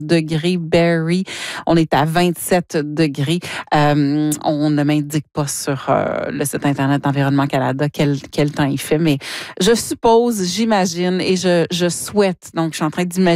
degrés. Barrie, on est à 27 degrés. On ne m'indique pas sur le site Internet d'Environnement Canada quel temps il fait, mais je suppose, j'imagine et je souhaite, donc je suis en train d'imaginer